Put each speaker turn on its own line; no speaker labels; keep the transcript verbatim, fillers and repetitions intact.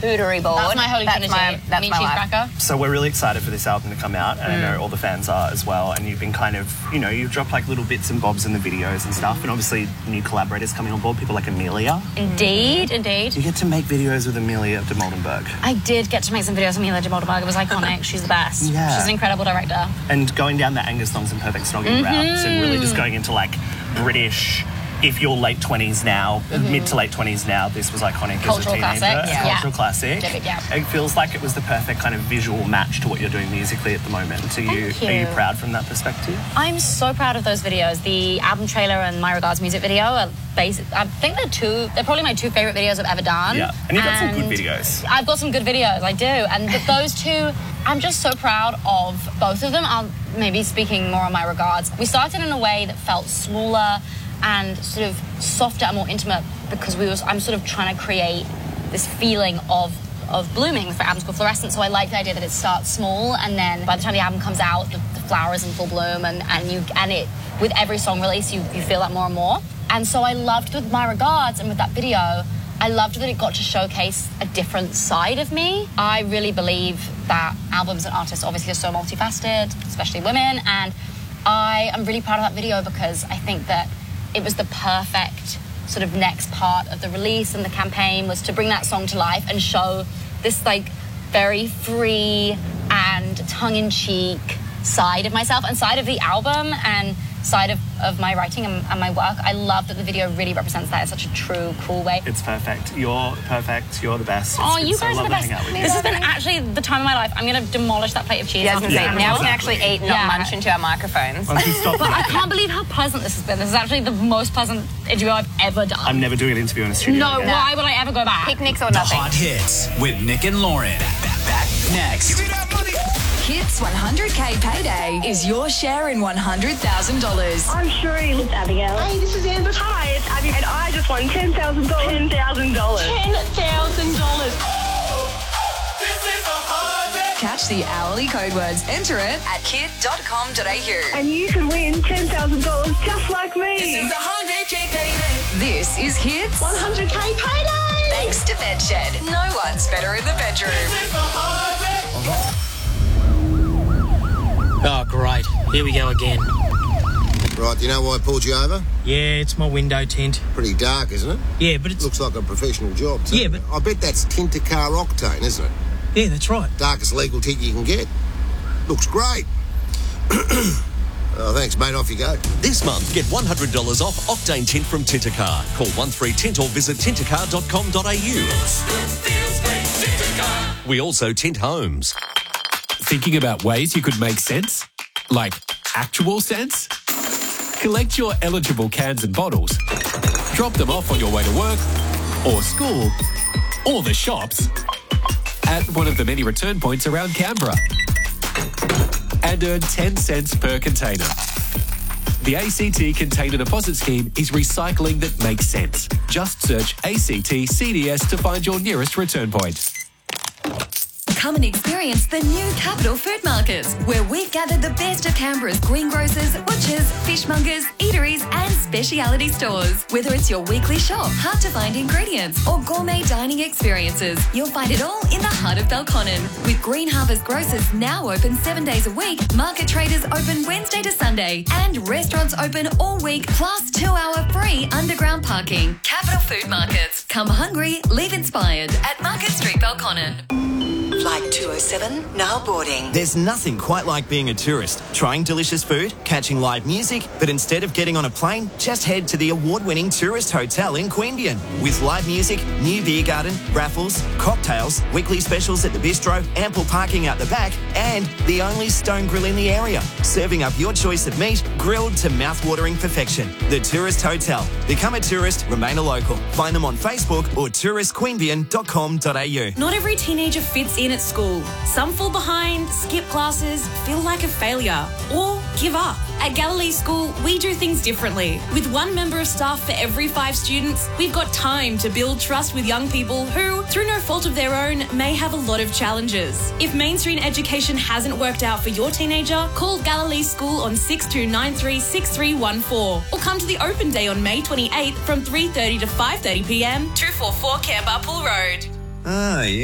charcuterie board.
That's my holy
that's
trinity.
My, that's
Meat
my
cheese
life.
cracker.
So we're really excited for this album to come out, and mm. I know all the fans are as well. And you've been kind of, you know, you've dropped like little bits and bobs in the videos and stuff, and obviously new collaborators coming on board, people like Amelia.
Indeed, indeed.
You get to make videos with Amelia de Moldenberg.
I did get to make some videos with Amelia de Moldenberg. It was iconic. She's the best.
Yeah.
She's an incredible director.
And going down the Angus Thongs and Perfect Snogging
mm-hmm.
routes, and really just going into like British. If you're late twenties now, mm-hmm. mid to late twenties now, this was iconic
Cultural
as a teenager.
classic. Yeah.
Cultural
yeah.
classic.
Yeah.
It feels like it was the perfect kind of visual match to what you're doing musically at the moment. Are you,
Thank you.
Are you proud from that perspective?
I'm so proud of those videos. The album trailer and My Regards music video are basic. I think they're two. They're probably my two favorite videos I've ever done.
Yeah, and you've got
and
some good videos.
I've got some good videos. I do, and those two, I'm just so proud of both of them. I'll maybe speaking more on My Regards. We started in a way that felt smaller and sort of softer and more intimate because we was I'm sort of trying to create this feeling of of blooming for albums called Fluorescent. So I like the idea that it starts small and then by the time the album comes out, the, the flower is in full bloom and, and you and it with every song release you, you feel that more and more. And so I loved with My Regards and with that video, I loved that it got to showcase a different side of me. I really believe that albums and artists obviously are so multifaceted, especially women, and I am really proud of that video because I think that it was the perfect sort of next part of the release and the campaign was to bring that song to life and show this like very free and tongue-in-cheek side of myself and side of the album and side of, of my writing and, and my work. I love that the video really represents that in such a true, cool way.
It's perfect. You're perfect. You're the best.
Oh,
it's,
you
it's
guys
so
are the best.
With
this has been actually the time of my life. I'm going to demolish that plate of cheese.
Yeah, I was
yeah,
say, now
exactly.
we can actually eat, not
yeah.
munch into our microphones.
Once you stop
But I can't believe how pleasant this has been. This is actually the most pleasant interview I've ever done.
I'm never doing an interview in a studio.
No,
again.
why would I ever go back?
Picnics or nothing.
Hot Hits with Nick and Lauren. Back, back, back next.
Hits one hundred K Payday is your share in one hundred thousand dollars.
I'm Sheree. It's Abigail.
Hey, this is Amber. Hi, it's Abby. And I just won ten thousand dollars. ten thousand dollars. ten thousand dollars.
Catch the hourly code words. Enter it at kid dot com dot a u.
And you can win ten thousand dollars just like me.
This is one hundred K Payday. This is Hits
one hundred K Payday.
Thanks to Bedshed. No one's better in the bedroom.
Oh, great. Here we go again.
Right, do you know why I pulled you over?
Yeah, it's my window tint.
Pretty dark, isn't it?
Yeah, but it's...
Looks like a professional job, too.
Yeah, but...
I bet that's Tint-A-Car Octane, isn't it?
Yeah, that's right.
Darkest legal tint you can get. Looks great. Oh, thanks, mate. Off you go.
This month, get one hundred dollars off Octane Tint from Tint-A-Car. Call one three tint or visit tint a car dot com dot a u. We also tint homes.
Thinking about ways you could make sense? Like actual sense? Collect your eligible cans and bottles. Drop them off on your way to work or school or the shops at one of the many return points around Canberra and earn ten cents per container. The A C T Container Deposit Scheme is recycling that makes sense. Just search A C T C D S to find your nearest return point.
Come and experience the new Capital Food Market, where we've gathered the best of Canberra's greengrocers, butchers, fishmongers, eateries and speciality stores. Whether it's your weekly shop, hard-to-find ingredients or gourmet dining experiences, you'll find it all in the heart of Belconnen. With Green Harvest Grocers now open seven days a week, market traders open Wednesday to Sunday and restaurants open all week plus two-hour free underground parking. Capital Food Markets. Come hungry, leave inspired at Market Street, Belconnen.
Flight two oh seven, now boarding.
There's nothing quite like being a tourist, trying delicious food, catching live music, but instead of getting on a plane, just head to the award-winning Tourist Hotel in Queanbeyan. With live music, new beer garden, raffles, cocktails, weekly specials at the bistro, ample parking out the back, and the only stone grill in the area, serving up your choice of meat, grilled to mouth-watering perfection. The Tourist Hotel. Become a tourist, remain a local. Find them on Facebook or tourist queanbeyan dot com dot a u.
Not every teenager fits in at school. Some fall behind, skip classes, feel like a failure, or give up. At Galilee School, we do things differently. With one member of staff for every five students, we've got time to build trust with young people who, through no fault of their own, may have a lot of challenges. If mainstream education hasn't worked out for your teenager, call Galilee School on six two nine three, six three one four or come to the open day on May twenty-eighth from three thirty to five thirty p m, two forty-four Canberra Pool Road.
Ah, yeah.